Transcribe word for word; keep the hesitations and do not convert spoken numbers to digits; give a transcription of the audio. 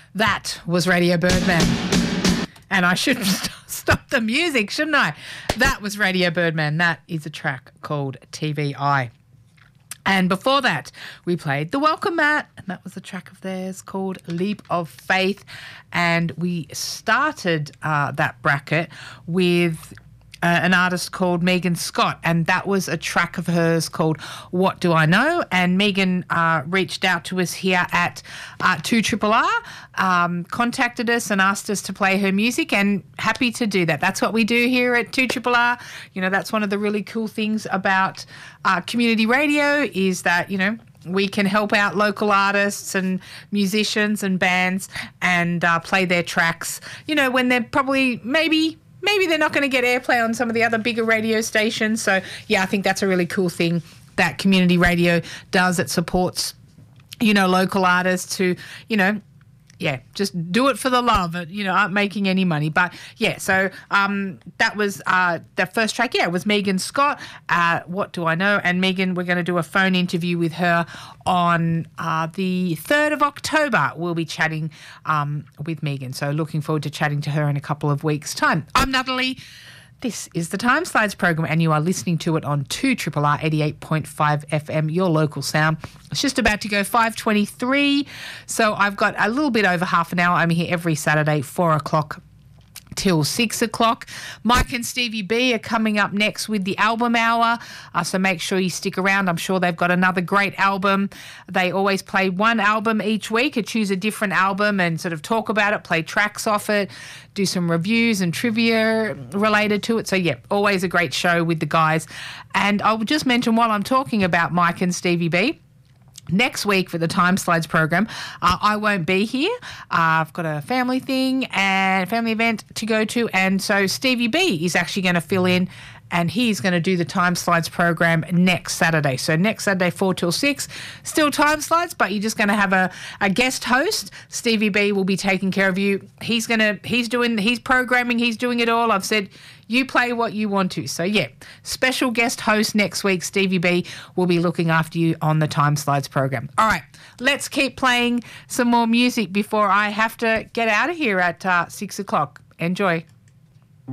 That was Radio Birdman. And I should st- stop the music, shouldn't I? That was Radio Birdman. That is a track called T V I. And before that, we played The Welcome Mat, and that was a track of theirs called Leap of Faith. And we started uh, that bracket with Uh, an artist called Megan Scott, and that was a track of hers called What Do I Know? And Megan uh, reached out to us here at uh, two R R R, um, contacted us and asked us to play her music, and happy to do that. That's what we do here at two R R R. You know, that's one of the really cool things about uh, community radio is that, you know, we can help out local artists and musicians and bands and uh, play their tracks, you know, when they're probably maybe... Maybe they're not going to get airplay on some of the other bigger radio stations. So, yeah, I think that's a really cool thing that community radio does. It supports, you know, local artists who, you know, yeah, just do it for the love. You know, aren't making any money. But, yeah, so um, that was uh, the first track. Yeah, it was Megan Scott. Uh, What Do I Know? And Megan, we're going to do a phone interview with her on uh, the third of October. We'll be chatting um, with Megan. So looking forward to chatting to her in a couple of weeks' time. I'm Natalie. This is the Time Slides program, and you are listening to it on two R R R eighty-eight point five F M, your local sound. It's just about to go five twenty-three, so I've got a little bit over half an hour. I'm here every Saturday, four o'clock till six o'clock. Mike and Stevie B are coming up next with the album hour, uh, so make sure you stick around. I'm sure they've got another great album. They always play one album each week, or choose a different album and sort of talk about it, play tracks off it, do some reviews and trivia related to it. So, yeah, always a great show with the guys. And I'll just mention while I'm talking about Mike and Stevie B, next week for the Time Slides program, uh, I won't be here. Uh, I've got a family thing and family event to go to, and so Stevie B is actually going to fill in, and he's going to do the Time Slides program next Saturday. So next Saturday, four till six, still Time Slides, but you're just going to have a, a guest host. Stevie B will be taking care of you. He's going to, he's doing, he's programming, he's doing it all. I've said, you play what you want to. So, yeah, special guest host next week, Stevie B, will be looking after you on the Time Slides program. All right, let's keep playing some more music before I have to get out of here at uh, six o'clock. Enjoy.